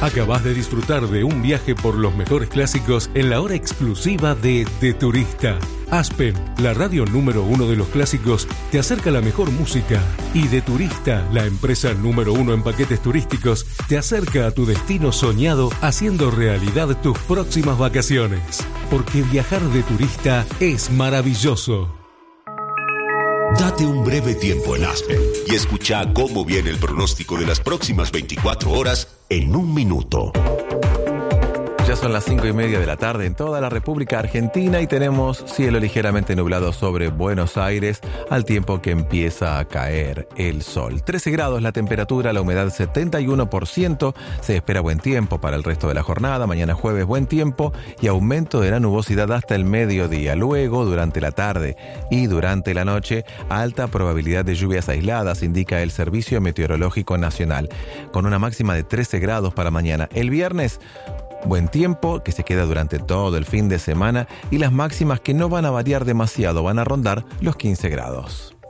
Acabás de disfrutar de un viaje por los mejores clásicos en la hora exclusiva de Turista. Aspen, la radio número 1 de los clásicos, te acerca la mejor música. Y De Turista, la empresa número 1 en paquetes turísticos, te acerca a tu destino soñado, haciendo realidad tus próximas vacaciones. Porque viajar de turista es maravilloso. Date un breve tiempo en Aspen y escucha cómo viene el pronóstico de las próximas 24 horas en un minuto. Ya son las 5:30 de la tarde en toda la República Argentina y tenemos cielo ligeramente nublado sobre Buenos Aires al tiempo que empieza a caer el sol. 13 grados la temperatura, la humedad 71%. Se espera buen tiempo para el resto de la jornada. Mañana jueves buen tiempo y aumento de la nubosidad hasta el mediodía. Luego, durante la tarde y durante la noche, alta probabilidad de lluvias aisladas, indica el Servicio Meteorológico Nacional, con una máxima de 13 grados para mañana. El viernes, buen tiempo que se queda durante todo el fin de semana y las máximas que no van a variar demasiado, van a rondar los 15 grados.